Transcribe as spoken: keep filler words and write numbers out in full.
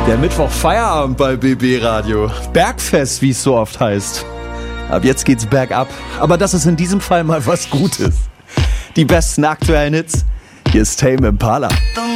Der Mittwoch Feierabend bei B B Radio. Bergfest, wie es so oft heißt. Ab jetzt geht's bergab. Aber das ist in diesem Fall mal was Gutes. Die besten aktuellen Hits. Hier ist Tame Impala.